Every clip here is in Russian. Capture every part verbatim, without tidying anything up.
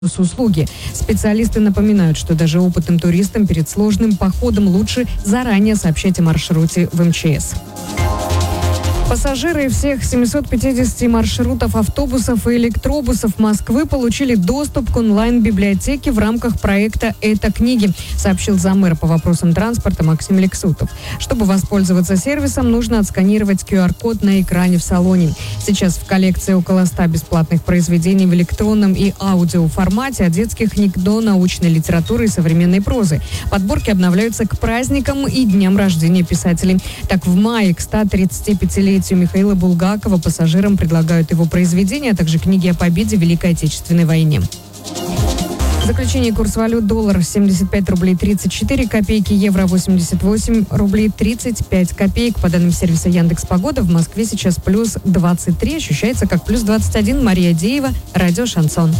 услуги. Специалисты напоминают, что даже опытным туристам перед сложным походом лучше заранее сообщать о маршруте в эм че эс. Пассажиры всех семисот пятидесяти маршрутов автобусов и электробусов Москвы получили доступ к онлайн-библиотеке в рамках проекта «Это книги», сообщил заммэра по вопросам транспорта Максим Лексутов. Чтобы воспользоваться сервисом, нужно отсканировать ку ар код на экране в салоне. Сейчас в коллекции около ста бесплатных произведений в электронном и аудиоформате, от детских книг до научной литературы и современной прозы. Подборки обновляются к праздникам и дням рождения писателей. Так, в мае к ста тридцати пятилетию Михаила Булгакова пассажирам предлагают его произведения, а также книги о победе в Великой Отечественной войне. Заключение: курс валют: доллар семьдесят пять рублей тридцать четыре копейки, евро восемьдесят восемь рублей тридцать пять копеек. По данным сервиса Яндекс.Погода, в Москве сейчас плюс двадцать три, ощущается как плюс двадцать один. Мария Деева, радио «Шансон».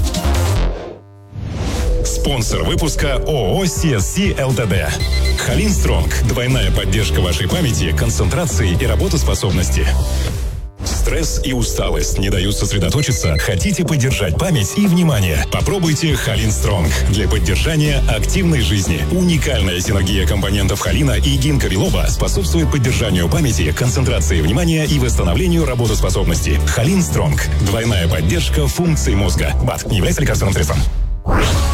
Спонсор выпуска ООО си эс си эл тэ дэ. Халин Стронг. Двойная поддержка вашей памяти, концентрации и работоспособности. Стресс и усталость не дают сосредоточиться? Хотите поддержать память и внимание? Попробуйте Халин Стронг для поддержания активной жизни. Уникальная синергия компонентов холина и гинка билоба способствует поддержанию памяти, концентрации внимания и восстановлению работоспособности. Халин Стронг. Двойная поддержка функций мозга. БАД не является лекарственным средством.